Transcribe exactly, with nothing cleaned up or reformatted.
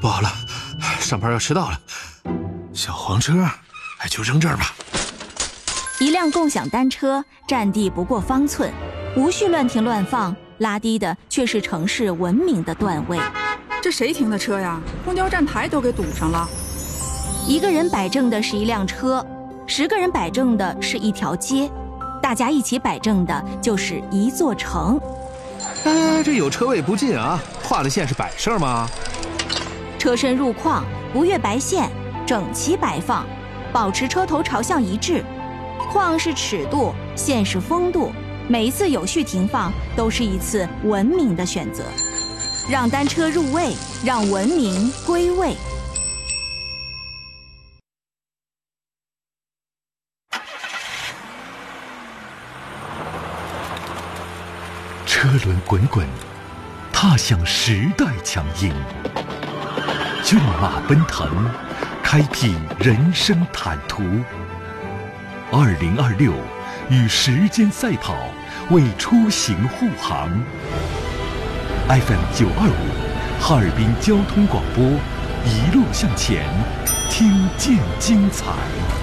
不好了，上班要迟到了。小黄车，哎，就扔这儿吧。 一辆共享单车占地不过方寸，无序乱停乱放，拉低的却是城市文明的段位。 这谁停的车呀？公交站台都给堵上了。 一个人摆正的是一辆车，十个人摆正的是一条街，大家一起摆正的就是一座城。 哎，这有车位不进啊，画的线是摆设吗？ 车身入框，不越白线，整齐摆放，保持车头朝向一致。框是尺度，线是风度，每一次有序停放都是一次文明的选择。让单车入位，让文明归位。 车轮滚滚，踏向时代强音。骏马奔腾，开辟人生坦途。二零二六，与时间赛跑，为出行护航。F M 九二五，哈尔滨交通广播，一路向前，听见精彩。